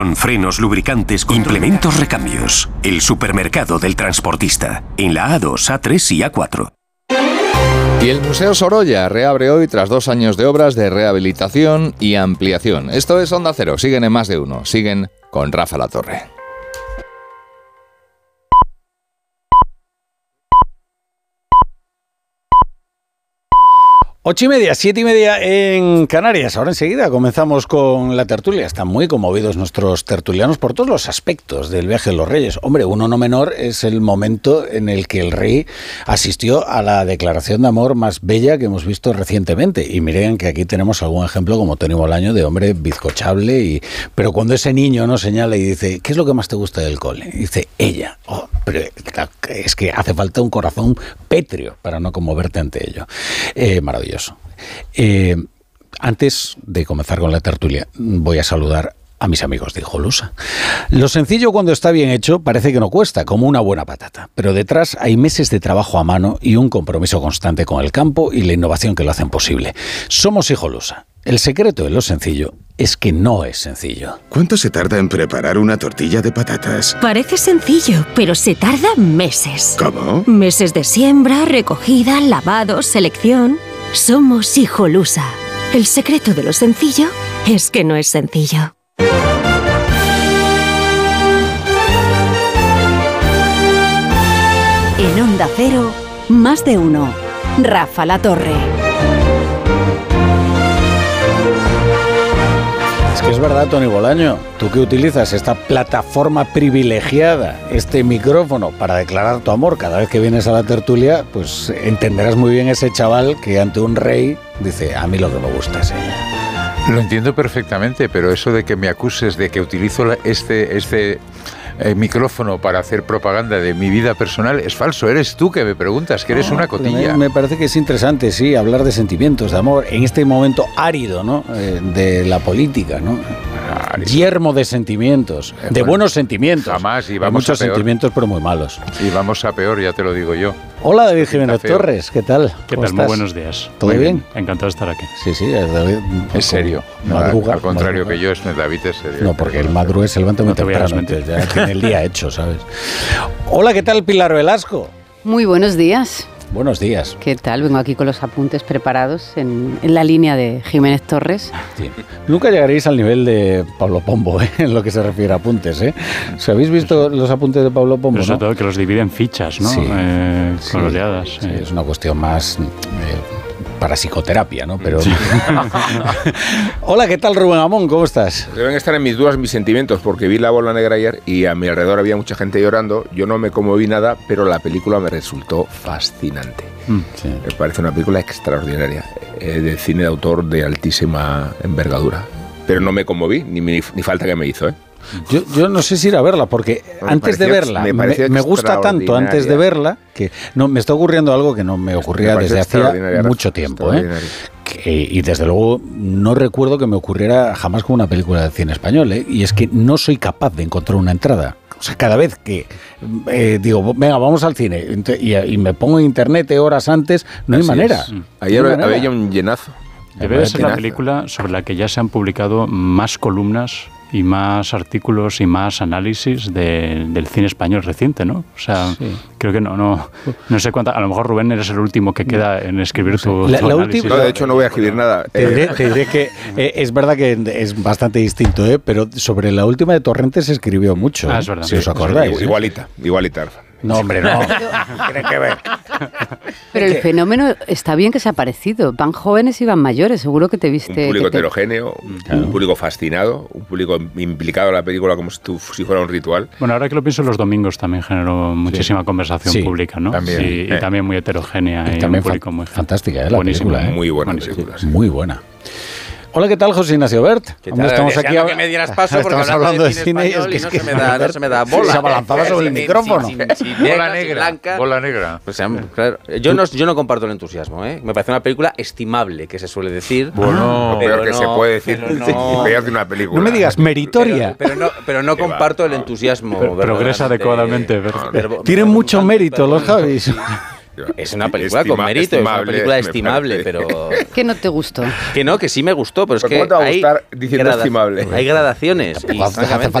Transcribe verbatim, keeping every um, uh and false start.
Frenos, lubricantes, implementos, recambios. El supermercado del transportista. En la A dos, A tres y A cuatro. Y el Museo Sorolla reabre hoy tras dos años de obras de rehabilitación y ampliación. Esto es Onda Cero. Siguen en Más de Uno. Siguen con Rafa Latorre. Ocho y media, siete y media en Canarias. Ahora enseguida comenzamos con la tertulia. Están muy conmovidos nuestros tertulianos por todos los aspectos del viaje de los Reyes. Hombre, uno no menor es el momento en el que el rey asistió a la declaración de amor más bella que hemos visto recientemente. Y miren que aquí tenemos algún ejemplo como Tony Bolaño de hombre bizcochable. Y... Pero cuando ese niño no señala y dice, ¿qué es lo que más te gusta del cole? Y dice, ella. Oh, pero es que hace falta un corazón pétreo para no conmoverte ante ello. Eh, maravilloso. Eh, antes de comenzar con la tertulia, voy a saludar a mis amigos de Hijolusa. Lo sencillo cuando está bien hecho parece que no cuesta, como una buena patata, pero detrás hay meses de trabajo a mano y un compromiso constante con el campo y la innovación que lo hacen posible. Somos Hijolusa. El secreto de lo sencillo es que no es sencillo. ¿Cuánto se tarda en preparar una tortilla de patatas? Parece sencillo, pero se tarda meses. ¿Cómo? Meses de siembra, recogida, lavado, selección. Somos Hijolusa. El secreto de lo sencillo es que no es sencillo. En Onda Cero, Más de Uno. Rafa Latorre. Es que es verdad, Tony Bolaño, tú que utilizas esta plataforma privilegiada, este micrófono para declarar tu amor cada vez que vienes a la tertulia, pues entenderás muy bien ese chaval que ante un rey dice, a mí lo que me gusta es ella. Lo entiendo perfectamente, pero eso de que me acuses de que utilizo la, este... este el micrófono para hacer propaganda de mi vida personal es falso. Eres tú que me preguntas, que eres no, una cotilla. Me, me parece que es interesante, sí, hablar de sentimientos, de amor, en este momento árido, ¿no? Eh, de la política, ¿no? Árido. Yermo de sentimientos, eh, de bueno, buenos sentimientos. Jamás, y vamos Hay muchos a peor. sentimientos, pero muy malos. Y vamos a peor, ya te lo digo yo. Hola, David Jiménez Torres, ¿qué tal? ¿Qué tal? Estás? Muy buenos días. ¿Todo muy bien? bien? Encantado de estar aquí. Sí, sí, es David. Es serio. Madruga, al contrario madruga. que yo, es David es serio. No, porque el madruga se levanta muy no temprano, ya tiene el día hecho, ¿sabes? Hola, ¿qué tal, Pilar Velasco? Muy buenos días. Buenos días. ¿Qué tal? Vengo aquí con los apuntes preparados en, en la línea de Jiménez Torres. Sí. Nunca llegaréis al nivel de Pablo Pombo, ¿eh? En lo que se refiere a apuntes, ¿eh? ¿O habéis visto los apuntes de Pablo Pombo? Pero sobre ¿no? todo que los divide en fichas, ¿no? Sí, eh, sí, coloreadas. Sí, eh. es una cuestión más eh, para psicoterapia, ¿no? Pero sí. Hola, ¿qué tal, Rubén Amón? ¿Cómo estás? Deben estar en mis dudas mis sentimientos, porque vi La Bola Negra ayer y a mi alrededor había mucha gente llorando. Yo no me conmoví nada, pero la película me resultó fascinante. Mm, sí. Me parece una película extraordinaria, eh, de cine de autor de altísima envergadura. Pero no me conmoví, ni, ni, ni falta que me hizo, ¿eh? Yo, yo no sé si ir a verla, porque me antes pareció, de verla, me, me, me gusta tanto antes de verla, que no me está ocurriendo algo que no me ocurría me desde hacía mucho tiempo, ¿eh? Que, y desde luego no recuerdo que me ocurriera jamás con una película de cine español, ¿eh? Y es que no soy capaz de encontrar una entrada. O sea, cada vez que eh, digo, venga, vamos al cine, y, y me pongo en internet horas antes, no hay Así manera. Es. Ayer no había un llenazo. Debe de ser la película sobre la que ya se han publicado más columnas y más artículos y más análisis de, del cine español reciente, ¿no? O sea, sí. creo que no, no, no sé cuánta. A lo mejor, Rubén, eres el último que queda en escribir tu, la, tu la análisis. Última, no, de hecho, no voy a escribir nada. Te diré, te diré que eh, es verdad que es bastante distinto, ¿eh? Pero sobre la última de Torrentes se escribió mucho. Ah, es verdad. Si sí, os acordáis. Sí, igualita, igualita. No, hombre, no. Tiene que ver. Pero el fenómeno está bien que se ha parecido. Van jóvenes y van mayores, seguro que te viste. Un público te... heterogéneo, claro. Un público fascinado, un público implicado en la película como si, tú, si fuera un ritual. Bueno, ahora que lo pienso, los domingos también generó muchísima sí. conversación sí, pública, ¿no? También. Y, y eh. también muy heterogénea. Y, y también un público fa- muy fantástica, ¿eh? La buenísima, película, ¿eh? Muy buena película. Sí. Muy buena. Hola, ¿qué tal, José Ignacio Bert? Hombre, estamos aquí a... que me dieras paso porque estamos hablando de cine y es que, y no, se me da, no se me da bola. Se abalanzaba sobre el micrófono. Sin, sin, sin bola negra, blanca. Bola negra. Pues, claro, yo, no, yo no comparto el entusiasmo, ¿eh? Me parece una película estimable, que se suele decir. Bueno, pero peor no, que se puede decir. No, peor de una película. No me digas meritoria. Pero, pero no, pero no comparto el entusiasmo. Pero, progresa adecuadamente. Tienen mucho mérito los Javis. Es una película Estima, con mérito, es una película estimable, pero... ¿Qué no te gustó? Que no, que sí me gustó, pero es ¿Pero que ¿cómo te va a hay, gustar diciendo grada- estimable? hay gradaciones. Tampoco y, hace- hace francamente,